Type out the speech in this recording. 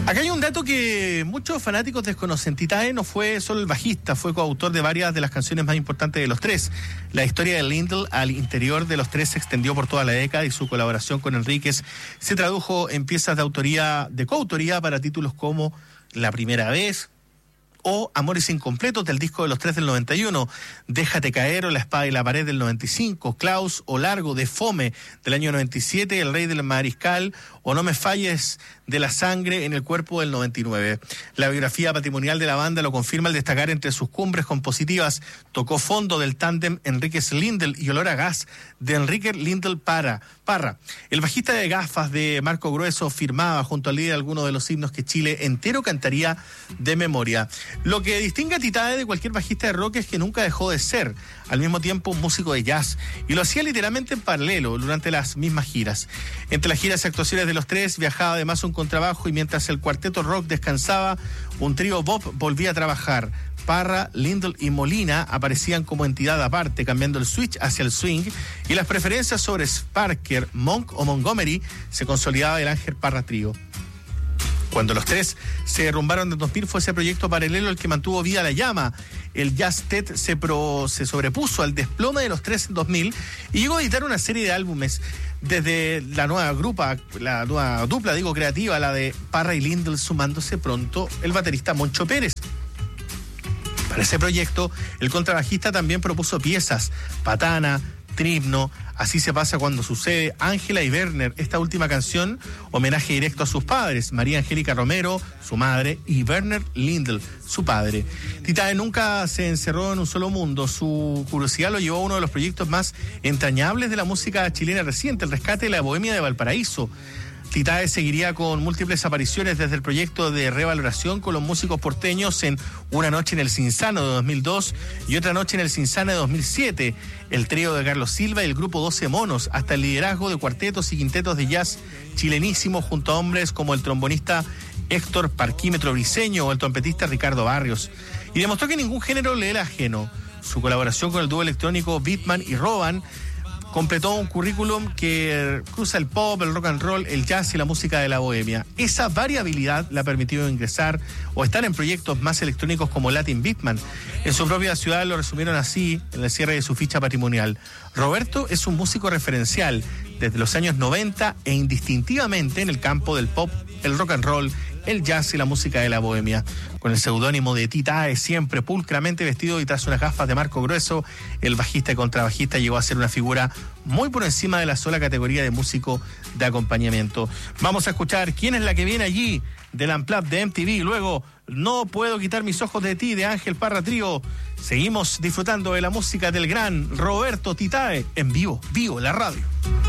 Acá hay un dato que muchos fanáticos desconocen. Titae no fue solo el bajista, fue coautor de varias de las canciones más importantes de Los Tres. La historia de Lyndall al interior de Los Tres se extendió por toda la década y su colaboración con Enríquez se tradujo en piezas de coautoría para títulos como La Primera Vez o Amores Incompletos del disco de Los Tres del 91, Déjate Caer o La Espada y la Pared del 95, Klaus o Largo de Fome del año 97, El Rey del Mariscal o No me falles de La Sangre en el Cuerpo del 99. La biografía patrimonial de la banda lo confirma al destacar entre sus cumbres compositivas Tocó Fondo del tándem Enríquez-Lyndall y Olor a Gas de Enrique Lyndall-Parra. El bajista de gafas de Marco Grueso firmaba junto al líder algunos de los himnos que Chile entero cantaría de memoria. Lo que distingue a Titae de cualquier bajista de rock es que nunca dejó de ser, al mismo tiempo, un músico de jazz, y lo hacía literalmente en paralelo durante las mismas giras. Entre las giras y actuaciones de Los Tres viajaba además un contrabajo, y mientras el cuarteto rock descansaba, un trío Bob volvía a trabajar. Parra, Lyndall y Molina aparecían como entidad aparte, cambiando el switch hacia el swing, y las preferencias sobre Parker, Monk o Montgomery se consolidaba el Ángel Parra Trío. Cuando Los Tres se derrumbaron en 2000 fue ese proyecto paralelo el que mantuvo vida la llama. El Jazz Tet se sobrepuso al desplome de Los Tres en 2000 y llegó a editar una serie de álbumes. Desde la nueva dupla creativa, la de Parra y Lyndall, sumándose pronto el baterista Moncho Pérez. Para ese proyecto, el contrabajista también propuso piezas, Patana, Tripno, Así se pasa cuando sucede, Ángela y Werner, esta última canción, homenaje directo a sus padres, María Angélica Romero, su madre, y Werner Lyndall, su padre. Titae nunca se encerró en un solo mundo, su curiosidad lo llevó a uno de los proyectos más entrañables de la música chilena reciente, el rescate de la Bohemia de Valparaíso. Titae seguiría con múltiples apariciones desde el proyecto de revaloración con los músicos porteños en Una Noche en el Cinzano de 2002 y Otra Noche en el Cinzano de 2007, el trío de Carlos Silva y el grupo 12 Monos, hasta el liderazgo de cuartetos y quintetos de jazz chilenísimos junto a hombres como el trombonista Héctor Parquímetro Briceño o el trompetista Ricardo Barrios. Y demostró que ningún género le era ajeno. Su colaboración con el dúo electrónico Beatman y Roban completó un currículum que cruza el pop, el rock and roll, el jazz y la música de la bohemia. Esa variabilidad le ha permitido ingresar o estar en proyectos más electrónicos como Latin Beatman. En su propia ciudad lo resumieron así en el cierre de su ficha patrimonial. Roberto es un músico referencial desde los años 90 e indistintivamente en el campo del pop, el rock and roll, el jazz y la música de la bohemia. Con el seudónimo de Titae, siempre pulcramente vestido y tras unas gafas de Marco Grueso, el bajista y contrabajista llegó a ser una figura muy por encima de la sola categoría de músico de acompañamiento. Vamos a escuchar quién es la que viene allí del Unplugged de MTV. Luego, No puedo quitar mis ojos de ti, de Ángel Parra Trío. Seguimos disfrutando de la música del gran Roberto Titae en vivo en la radio.